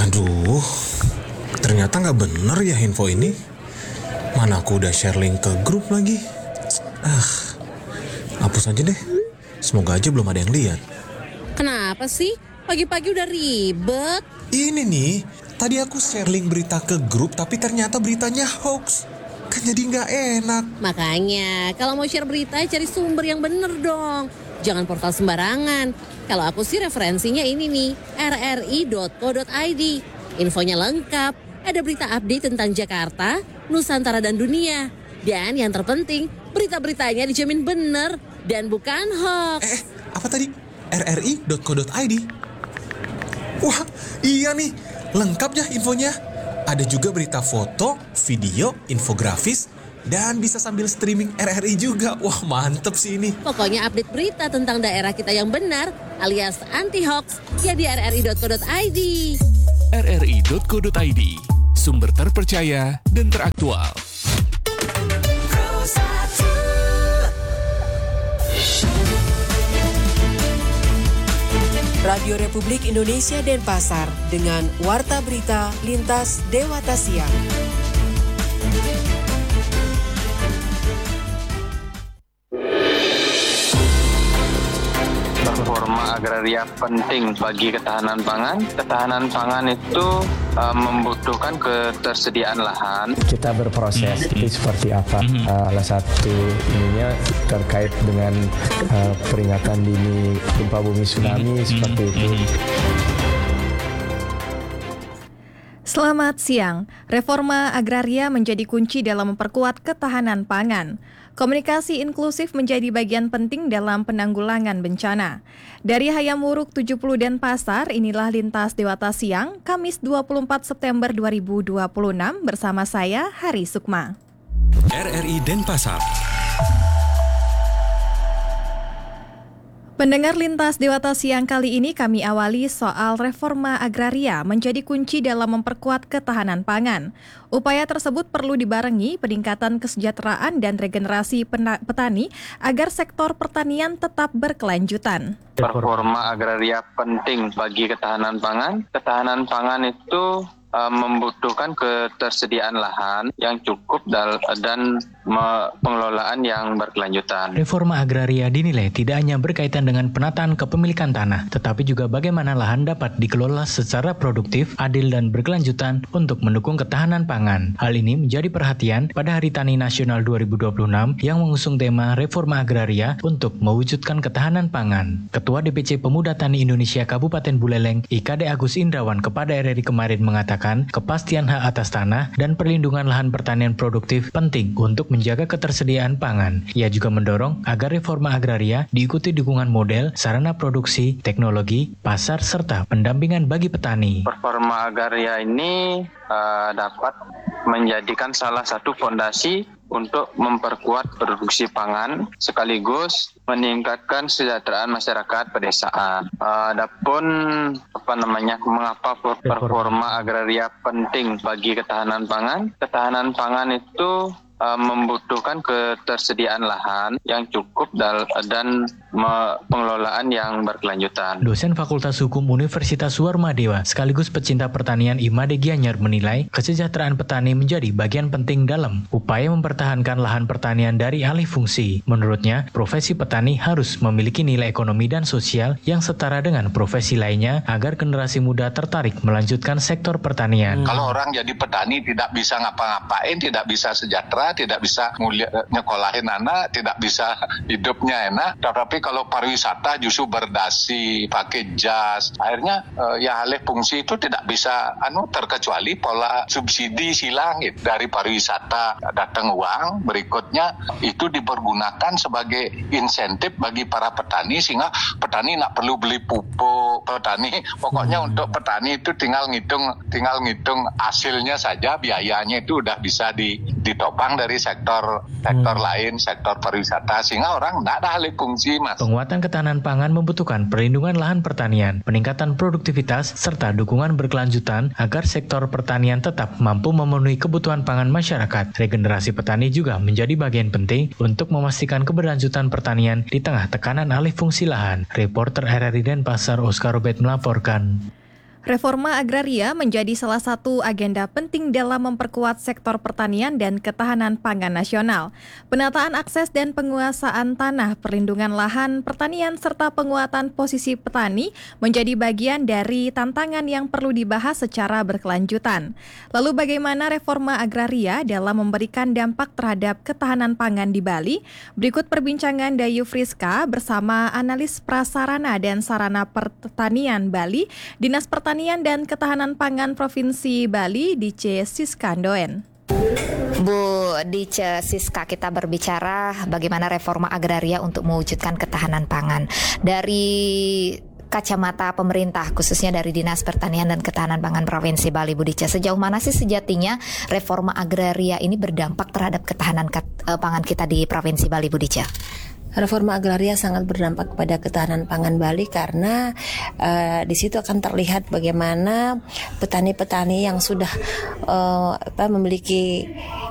Aduh, ternyata nggak bener ya info ini. Mana aku udah share link ke grup lagi. Hapus aja deh. Semoga aja belum ada yang lihat. Kenapa sih? Pagi-pagi udah ribet. Ini nih, tadi aku share link berita ke grup tapi ternyata beritanya hoax. Kan jadi nggak enak. Makanya, kalau mau share berita cari sumber yang bener dong. Jangan portal sembarangan. Kalau aku sih referensinya ini nih, rri.co.id. Infonya lengkap, ada berita update tentang Jakarta, Nusantara dan dunia. Dan yang terpenting, berita-beritanya dijamin bener dan bukan hoax. Apa tadi? rri.co.id. Wah, iya nih, lengkap ya infonya. Ada juga berita foto, video, infografis, dan bisa sambil streaming RRI juga. Wah, mantep sih ini. Pokoknya update berita tentang daerah kita yang benar alias anti-hoax ya di rri.co.id. rri.co.id, sumber terpercaya dan teraktual. Radio Republik Indonesia Denpasar dengan Warta Berita Lintas Dewata Siang. Reforma agraria penting bagi ketahanan pangan. Ketahanan pangan itu membutuhkan ketersediaan lahan. Kita berproses itu seperti apa? Salah satu ininya terkait dengan peringatan dini gempa bumi tsunami seperti itu. Selamat siang. Reforma agraria menjadi kunci dalam memperkuat ketahanan pangan. Komunikasi inklusif menjadi bagian penting dalam penanggulangan bencana. Dari Hayam Wuruk 70 Denpasar, inilah Lintas Dewata Siang, Kamis 24 September 2026 bersama saya, Hari Sukma. RRI Denpasar. Pendengar Lintas Dewata Siang kali ini kami awali soal reforma agraria menjadi kunci dalam memperkuat ketahanan pangan. Upaya tersebut perlu dibarengi peningkatan kesejahteraan dan regenerasi petani agar sektor pertanian tetap berkelanjutan. Reforma agraria penting bagi ketahanan pangan. Ketahanan pangan itu membutuhkan ketersediaan lahan yang cukup dan pengelolaan yang berkelanjutan. Reforma agraria dinilai tidak hanya berkaitan dengan penataan kepemilikan tanah, tetapi juga bagaimana lahan dapat dikelola secara produktif, adil dan berkelanjutan untuk mendukung ketahanan pangan. Hal ini menjadi perhatian pada Hari Tani Nasional 2026 yang mengusung tema Reforma Agraria untuk mewujudkan ketahanan pangan. Ketua DPC Pemuda Tani Indonesia Kabupaten Buleleng, IKD Agus Indrawan kepada RRI kemarin mengatakan kepastian hak atas tanah dan perlindungan lahan pertanian produktif penting untuk menjaga ketersediaan pangan. Ia juga mendorong agar reforma agraria diikuti dukungan model, sarana produksi, teknologi, pasar, serta pendampingan bagi petani. Reforma agraria ini dapat menjadikan salah satu fondasi untuk memperkuat produksi pangan sekaligus meningkatkan kesejahteraan masyarakat pedesaan. Adapun mengapa reforma agraria penting bagi ketahanan pangan? Ketahanan pangan itu membutuhkan ketersediaan lahan yang cukup dan pengelolaan yang berkelanjutan. Dosen Fakultas Hukum Universitas Warmadewa sekaligus pecinta pertanian Imade Gianyar menilai kesejahteraan petani menjadi bagian penting dalam upaya mempertahankan lahan pertanian dari alih fungsi. Menurutnya, profesi petani harus memiliki nilai ekonomi dan sosial yang setara dengan profesi lainnya agar generasi muda tertarik melanjutkan sektor pertanian. Kalau orang jadi petani tidak bisa ngapa-ngapain, tidak bisa sejahtera, tidak bisa nyekolahin anak, tidak bisa hidupnya enak. Tetapi kalau pariwisata justru berdasi, pakai jas, akhirnya ya alih fungsi itu tidak bisa terkecuali pola subsidi silang dari pariwisata datang uang, berikutnya itu dipergunakan sebagai insentif bagi para petani sehingga petani tidak perlu beli pupuk, pokoknya untuk petani itu tinggal ngitung hasilnya saja, biayanya itu udah bisa ditopang dari sektor lain, sektor pariwisata, sehingga orang tidak ada alih fungsi, Mas. Penguatan ketahanan pangan membutuhkan perlindungan lahan pertanian, peningkatan produktivitas, serta dukungan berkelanjutan agar sektor pertanian tetap mampu memenuhi kebutuhan pangan masyarakat. Regenerasi petani juga menjadi bagian penting untuk memastikan keberlanjutan pertanian di tengah tekanan alih fungsi lahan. Reporter RRI Denpasar Oscar Robert melaporkan. Reforma agraria menjadi salah satu agenda penting dalam memperkuat sektor pertanian dan ketahanan pangan nasional. Penataan akses dan penguasaan tanah, perlindungan lahan pertanian, serta penguatan posisi petani menjadi bagian dari tantangan yang perlu dibahas secara berkelanjutan. Lalu bagaimana reforma agraria dalam memberikan dampak terhadap ketahanan pangan di Bali? Berikut perbincangan Dayu Friska bersama analis prasarana dan sarana pertanian Bali, Dinas Pertanian dan Ketahanan Pangan Provinsi Bali, Dice Siska Ndoen. Bu Dice Siska, kita berbicara bagaimana reforma agraria untuk mewujudkan ketahanan pangan. Dari kacamata pemerintah, khususnya dari Dinas Pertanian dan Ketahanan Pangan Provinsi Bali, Bu Dice, sejauh mana sih sejatinya reforma agraria ini berdampak terhadap ketahanan pangan kita di Provinsi Bali, Bu Dice? Reforma agraria sangat berdampak kepada ketahanan pangan Bali karena di situ akan terlihat bagaimana petani-petani yang sudah memiliki